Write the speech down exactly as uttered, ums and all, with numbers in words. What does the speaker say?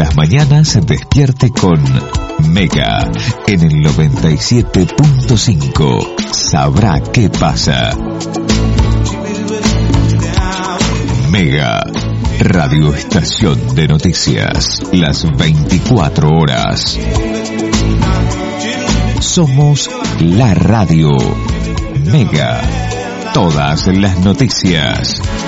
las mañanas despierte con Mega en el noventa y siete punto cinco. Sabrá qué pasa. Mega, radioestación de noticias, las veinticuatro horas. Somos la radio. Mega, todas las noticias.